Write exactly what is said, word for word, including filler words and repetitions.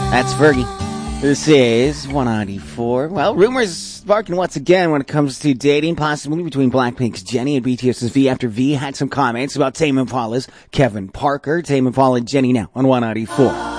That's Fergie. This is one ninety-four. Well, rumors sparking once again when it comes to dating, possibly between Blackpink's Jennie and BTS's V, after V had some comments about Tame Impala's Kevin Parker. Tame Impala and Jennie now on one ninety-four.